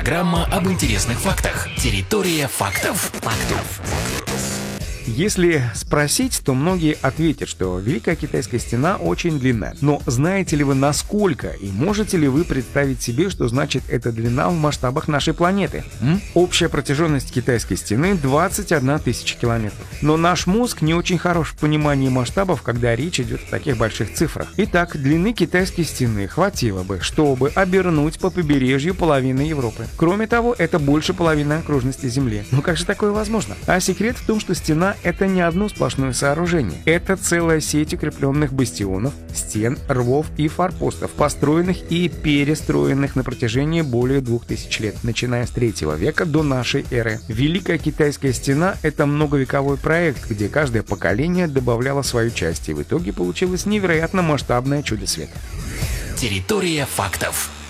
Программа об интересных фактах. Территория фактов. Если спросить, то многие ответят, что Великая Китайская стена очень длинная. Но знаете ли вы, насколько, и можете ли вы представить себе, что значит эта длина в масштабах нашей планеты? Общая протяженность Китайской стены 21 тысяча километров. Но наш мозг не очень хорош в понимании масштабов, когда речь идет о таких больших цифрах. Итак, длины Китайской стены хватило бы, чтобы обернуть по побережью половины Европы. Кроме того, это больше половины окружности Земли. Но как же такое возможно? А секрет в том, что стена — это не одно сплошное сооружение. Это целая сеть укрепленных бастионов, стен, рвов и форпостов, построенных и перестроенных на протяжении более 2000 лет, начиная с 3 века до нашей эры. Великая Китайская стена — это многовековой проект, где каждое поколение добавляло свою часть, и в итоге получилось невероятно масштабное чудо света. Территория фактов.